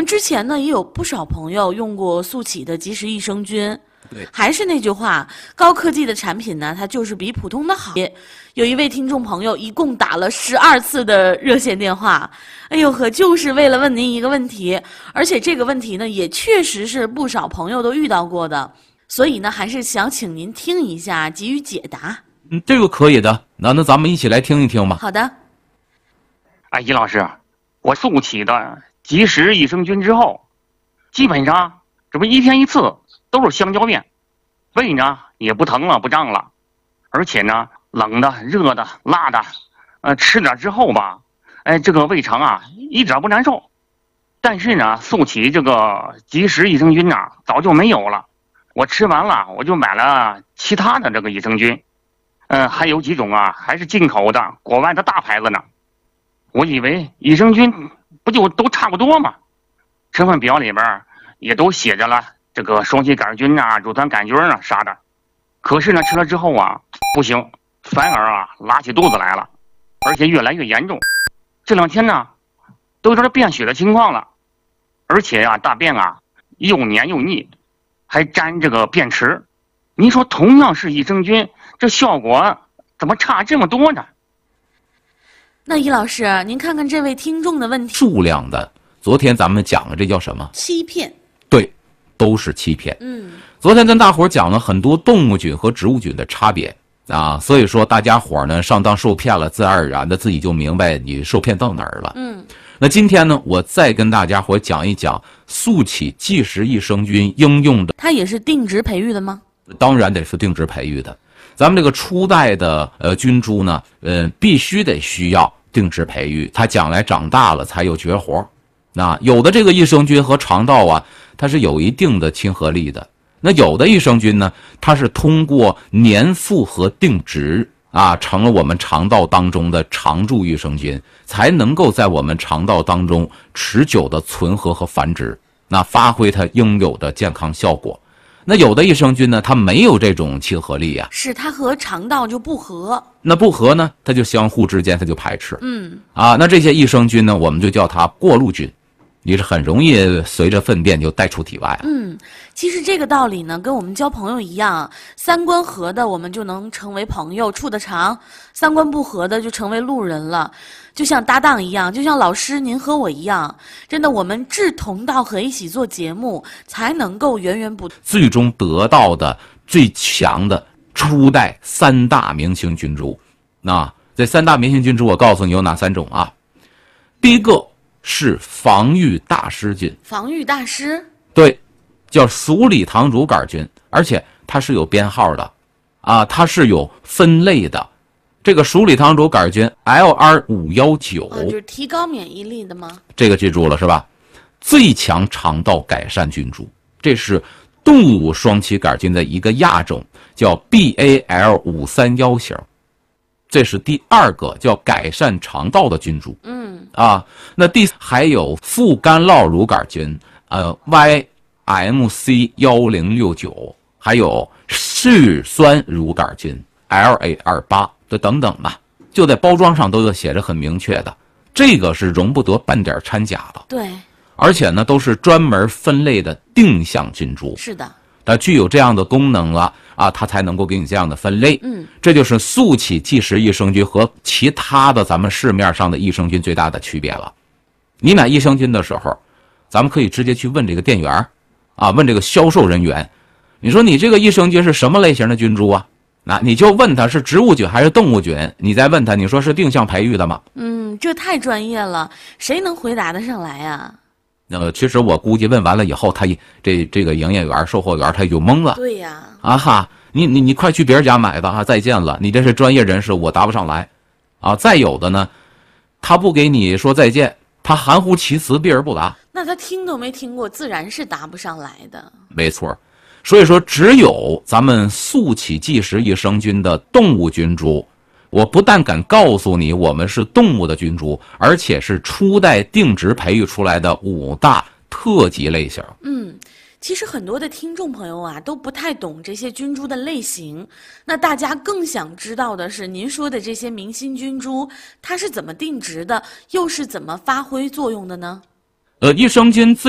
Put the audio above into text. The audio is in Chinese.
们之前呢也有不少朋友用过速启的即时益生菌。 对， 还是那句话，高科技的产品呢，它就是比普通的好。有一位听众朋友一共打了12次的热线电话，哎呦呵，就是为了问您一个问题，而且这个问题呢，也确实是不少朋友都遇到过的，所以呢，还是想请您听一下，给予解答。 这个可以的，那咱们一起来听一听吧。 好的。 哎，尹老师，我速启的即时益生菌之后，基本上这不1天1次。都是香蕉面，胃呢也不疼了不胀了，而且呢冷的热的辣的，吃点之后吧，哎，这个胃肠啊一点不难受。但是呢速启这个即时益生菌呢早就没有了，我吃完了我就买了其他的这个益生菌，还有几种啊还是进口的国外的大牌子呢。我以为益生菌不就都差不多吗？成分表里边也都写着了这个双歧杆菌啊、乳酸杆菌啊啥的，可是呢吃了之后啊不行，反而啊拉起肚子来了，而且越来越严重。这2天呢都有点便血的情况了，而且啊大便啊又黏又腻，还沾这个便池。您说同样是益生菌，这效果怎么差这么多呢？ 那易老师，您看看这位听众的问题。 数量的，昨天咱们讲的这叫什么？ 欺骗。 对，都是欺骗。昨天跟大伙儿讲了很多动物菌和植物菌的差别啊，所以说大家伙儿呢上当受骗了，自然而然的自己就明白你受骗到哪儿了。那今天呢，我再跟大家伙儿讲一讲速启即时益生菌应用的。 它也是定植培育的吗？ 当然得是定植培育的。咱们这个初代的菌株呢，必须得需要定植培育，它将来长大了才有绝活。那有的这个益生菌和肠道啊，它是有一定的亲和力的。那有的益生菌呢，它是通过粘附和定植啊，成了我们肠道当中的常驻益生菌，才能够在我们肠道当中持久的存活和繁殖，那发挥它应有的健康效果。那有的益生菌呢，它没有这种亲和力呀， 是它和肠道就不合。 那不合呢，它就相互之间它就排斥。那这些益生菌呢，我们就叫它过路菌。你是很容易随着粪便就带出体外了。 其实这个道理呢，跟我们交朋友一样，三观合的我们就能成为朋友，处得长；三观不合的就成为路人了。就像搭档一样，就像老师您和我一样，真的我们志同道合，一起做节目，才能够源源不断， 最终得到的最强的初代3大明星菌株。那这3大明星菌株，我告诉你有哪3种啊？第一个是防御大师菌。 防御大师？对， 叫鼠李糖乳杆菌，而且它是有编号的啊，它是有分类的。这个鼠李糖乳杆菌 LR519， 就是提高免疫力的吗？ 这个记住了是吧？最强肠道改善菌株，这是动物双歧杆菌的一个亚种，叫 BAL531型。这是第2个叫改善肠道的菌株。那还有副干酪乳杆菌YMC1069，还有嗜酸乳杆菌 LA28，这等等吧，就在包装上都有写着很明确的，这个是容不得半点掺假的。 对， 而且呢都是专门分类的定向菌株。 是的， 它具有这样的功能了啊，它才能够给你这样的分类。这就是速启即时益生菌和其他的咱们市面上的益生菌最大的区别了。你买益生菌的时候，咱们可以直接去问这个店员啊，问这个销售人员，你说你这个益生菌是什么类型的菌株啊？那你就问他是植物菌还是动物菌，你再问他，你说是定向培育的吗？ 这太专业了，谁能回答得上来呀？ 其实我估计问完了以后，他这个营业员、售货员他就懵了。 对呀。 你快去别人家买吧啊！再见了，你这是专业人士，我答不上来啊。再有的呢，他不给你说再见，他含糊其辞，避而不答。 那他听都没听过，自然是答不上来的。 没错，所以说只有咱们速启即时益生菌的动物菌株，我不但敢告诉你我们是动物的菌株，而且是初代定植培育出来的5大特级类型。 其实很多的听众朋友啊都不太懂这些菌株的类型，那大家更想知道的是，您说的这些明星菌株，它是怎么定植的，又是怎么发挥作用的呢？ 益生菌